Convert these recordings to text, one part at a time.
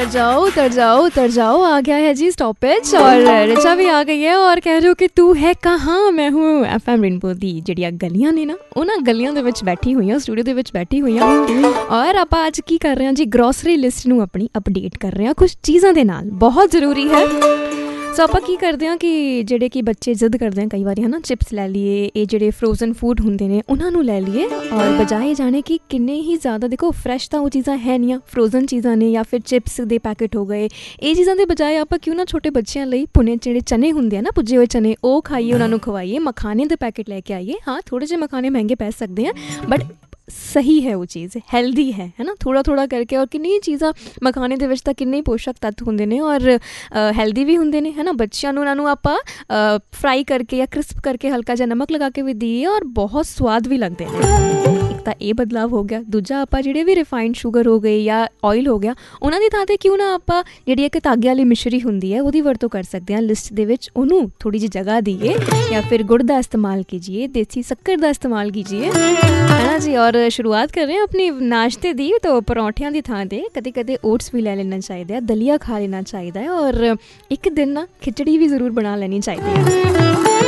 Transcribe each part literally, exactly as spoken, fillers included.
उतर जाओ उतर जाओ उतर जाओ आ गया है जी स्टॉपेज और रिचा भी आ गई है और कह रहे हो कि तू है कहाँ। मैं हूँ एफ एम रेनबो दी ਜਿਹੜੀਆਂ ਗਲੀਆਂ ਨੇ ਨਾ ਉਹਨਾਂ ਗਲੀਆਂ ਦੇ ਵਿੱਚ ਬੈਠੀ ਹੋਈ ਹਾਂ, ਸਟੂਡੀਓ ਦੇ ਵਿੱਚ ਬੈਠੀ ਹੋਈ ਹਾਂ ਔਰ ਆਪਾਂ ਅੱਜ ਕੀ ਕਰ ਰਹੇ ਹਾਂ ਜੀ, ਗਰੋਸਰੀ ਲਿਸਟ ਨੂੰ ਆਪਣੀ ਅਪਡੇਟ ਕਰ ਰਹੇ ਹਾਂ ਕੁਛ ਚੀਜ਼ਾਂ ਦੇ ਨਾਲ, ਬਹੁਤ ਜ਼ਰੂਰੀ ਹੈ। ਸੋ ਆਪਾਂ ਕੀ ਕਰਦੇ ਹਾਂ ਕਿ ਜਿਹੜੇ ਕਿ ਬੱਚੇ ਜ਼ਿੱਦ ਕਰਦੇ ਹਾਂ ਕਈ ਵਾਰੀ ਹੈ ਨਾ, ਚਿਪਸ ਲੈ ਲਈਏ, ਇਹ ਜਿਹੜੇ ਫਰੋਜ਼ਨ ਫੂਡ ਹੁੰਦੇ ਨੇ ਉਹਨਾਂ ਨੂੰ ਲੈ ਲਈਏ ਔਰ ਬਜਾਏ ਜਾਣੇ ਕਿ ਕਿੰਨੇ ਹੀ ਜ਼ਿਆਦਾ ਦੇਖੋ ਫਰੈਸ਼ ਤਾਂ ਉਹ ਚੀਜ਼ਾਂ ਹੈ ਨਹੀਂ ਆ, ਫਰੋਜ਼ਨ ਚੀਜ਼ਾਂ ਨੇ ਜਾਂ ਫਿਰ ਚਿਪਸ ਦੇ ਪੈਕਟ ਹੋ ਗਏ, ਇਹ ਚੀਜ਼ਾਂ ਦੇ ਬਜਾਏ ਆਪਾਂ ਕਿਉਂ ਨਾ ਛੋਟੇ ਬੱਚਿਆਂ ਲਈ ਭੁਨੇ ਜਿਹੜੇ ਚਨੇ ਹੁੰਦੇ ਆ ਨਾ, ਭੁੱਜੇ ਹੋਏ ਚਨੇ, ਉਹ ਖਾਈਏ, ਉਹਨਾਂ ਨੂੰ ਖਵਾਈਏ, ਮਖਾਨੇ ਦੇ ਪੈਕਟ ਲੈ ਕੇ ਆਈਏ। ਹਾਂ ਥੋੜ੍ਹੇ ਜਿਹੇ ਮਖਾਨੇ ਮਹਿੰਗੇ ਪੈ ਸਕਦੇ ਆ ਬਟ ਸਹੀ ਹੈ ਉਹ ਚੀਜ਼, ਹੈਲਦੀ ਹੈ ਹੈ ਨਾ, ਥੋੜ੍ਹਾ ਥੋੜ੍ਹਾ ਕਰਕੇ। ਔਰ ਕਿੰਨੀ ਚੀਜ਼ਾਂ ਮਖਾਨੇ ਦੇ ਵਿੱਚ ਤਾਂ ਕਿੰਨੇ ਪੋਸ਼ਕ ਤੱਤ ਹੁੰਦੇ ਨੇ ਔਰ ਹੈਲਦੀ ਵੀ ਹੁੰਦੇ ਨੇ ਹੈ ਨਾ। ਬੱਚਿਆਂ ਨੂੰ ਉਹਨਾਂ ਨੂੰ ਆਪਾਂ ਫਰਾਈ ਕਰਕੇ ਜਾਂ ਕ੍ਰਿਸਪ ਕਰਕੇ ਹਲਕਾ ਜਿਹਾ ਨਮਕ ਲਗਾ ਕੇ ਵੀ ਦਈਏ ਔਰ ਬਹੁਤ ਸਵਾਦ ਵੀ ਲੱਗਦੇ ਨੇ। ਇੱਕ ਤਾਂ ਇਹ ਬਦਲਾਵ ਹੋ ਗਿਆ, ਦੂਜਾ ਆਪਾਂ ਜਿਹੜੇ ਵੀ ਰਿਫਾਈਨਡ ਸ਼ੂਗਰ ਹੋ ਗਏ ਜਾਂ ਆਇਲ ਹੋ ਗਿਆ, ਉਹਨਾਂ ਦੀ ਥਾਂ 'ਤੇ ਕਿਉਂ ਨਾ ਆਪਾਂ ਜਿਹੜੀ ਇੱਕ ਧਾਗੇ ਵਾਲੀ ਮਿਸ਼ਰੀ ਹੁੰਦੀ ਹੈ ਉਹਦੀ ਵਰਤੋਂ ਕਰ ਸਕਦੇ ਹਾਂ ਲਿਸਟ ਦੇ ਵਿੱਚ। ਉਹਨੂੰ ਥੋੜ੍ਹੀ ਜਿਹੀ ਜਗ੍ਹਾ ਦਈਏ ਜਾਂ ਫਿਰ ਗੁੜ ਦਾ ਇਸਤੇਮਾਲ ਕੀਜੀਏ, ਦੇਸੀ ਸ਼ੱਕਰ ਦਾ ਇਸਤੇਮਾਲ ਕੀਜੀਏ ਹੈ ਨਾ ਜੀ। ਔਰ ਸ਼ੁਰੂਆਤ ਕਰ ਰਹੇ ਹਾਂ ਆਪਣੀ ਨਾਸ਼ਤੇ ਦੀ, ਤਾਂ ਪਰੌਂਠਿਆਂ ਦੀ ਥਾਂ 'ਤੇ ਕਦੇ ਕਦੇ ਓਟਸ ਵੀ ਲੈ ਲੈਣਾ ਚਾਹੀਦਾ ਹੈ, ਦਲੀਆ ਖਾ ਲੈਣਾ ਚਾਹੀਦਾ ਹੈ ਔਰ ਇੱਕ ਦਿਨ ਨਾ ਖਿਚੜੀ ਵੀ ਜ਼ਰੂਰ ਬਣਾ ਲੈਣੀ ਚਾਹੀਦੀ ਹੈ।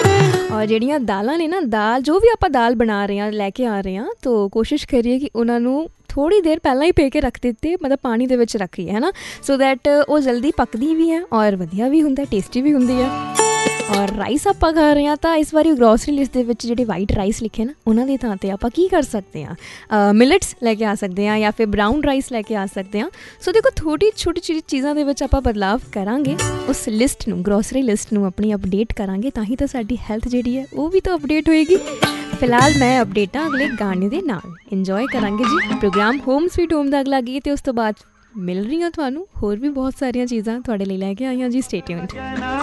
ਔਰ ਜਿਹੜੀਆਂ ਦਾਲਾਂ ਨੇ ਨਾ, ਦਾਲ ਜੋ ਵੀ ਆਪਾਂ ਦਾਲ ਬਣਾ ਰਹੇ ਹਾਂ ਲੈ ਕੇ ਆ ਰਹੇ ਹਾਂ, ਤਾਂ ਕੋਸ਼ਿਸ਼ ਕਰੀਏ ਕਿ ਉਹਨਾਂ ਨੂੰ ਥੋੜ੍ਹੀ ਦੇਰ ਪਹਿਲਾਂ ਹੀ ਭੇ ਕੇ ਰੱਖ ਦਿੱਤੇ, ਮਤਲਬ ਪਾਣੀ ਦੇ ਵਿੱਚ ਰੱਖੀਏ ਹੈ ਨਾ, ਸੋ ਦੈਟ ਉਹ ਜਲਦੀ ਪੱਕਦੀ ਵੀ ਹੈ ਔਰ ਵਧੀਆ ਵੀ ਹੁੰਦਾ, ਟੇਸਟੀ ਵੀ ਹੁੰਦੀ ਹੈ। ਔਰ ਰਾਈਸ ਆਪਾਂ ਖਾ ਰਹੇ ਹਾਂ ਤਾਂ ਇਸ ਵਾਰੀ ਗਰੋਸਰੀ ਲਿਸਟ ਦੇ ਵਿੱਚ ਜਿਹੜੇ ਵਾਈਟ ਰਾਈਸ ਲਿਖੇ ਨਾ, ਉਹਨਾਂ ਦੀ ਥਾਂ 'ਤੇ ਆਪਾਂ ਕੀ ਕਰ ਸਕਦੇ ਹਾਂ, ਮਿਲਟਸ ਲੈ ਕੇ ਆ ਸਕਦੇ ਹਾਂ ਜਾਂ ਫਿਰ ਬਰਾਊਨ ਰਾਈਸ ਲੈ ਕੇ ਆ ਸਕਦੇ ਹਾਂ। ਸੋ ਦੇਖੋ ਥੋੜ੍ਹੀ ਛੋਟੀ ਛੋਟੀ ਚੀਜ਼ਾਂ ਦੇ ਵਿੱਚ ਆਪਾਂ ਬਦਲਾਵ ਕਰਾਂਗੇ, ਉਸ ਲਿਸਟ ਨੂੰ, ਗਰੋਸਰੀ ਲਿਸਟ ਨੂੰ ਆਪਣੀ ਅਪਡੇਟ ਕਰਾਂਗੇ, ਤਾਂ ਹੀ ਤਾਂ ਸਾਡੀ ਹੈਲਥ ਜਿਹੜੀ ਹੈ ਉਹ ਵੀ ਤਾਂ ਅਪਡੇਟ ਹੋਏਗੀ। ਫਿਲਹਾਲ ਮੈਂ ਅਪਡੇਟ ਹਾਂ ਅਗਲੇ ਗਾਣੇ ਦੇ ਨਾਲ, ਇੰਜੋਏ ਕਰਾਂਗੇ ਜੀ ਪ੍ਰੋਗਰਾਮ ਹੋਮ ਸਵੀਟ ਹੋਮ ਦਾ ਅਗਲਾ ਗੀਤ, ਅਤੇ ਉਸ ਤੋਂ ਬਾਅਦ ਮਿਲ ਰਹੀਆਂ ਤੁਹਾਨੂੰ ਹੋਰ ਵੀ ਬਹੁਤ ਸਾਰੀਆਂ ਚੀਜ਼ਾਂ ਤੁਹਾਡੇ ਲਈ ਲੈ ਕੇ ਆਈਆਂ ਜੀ। Stay tuned.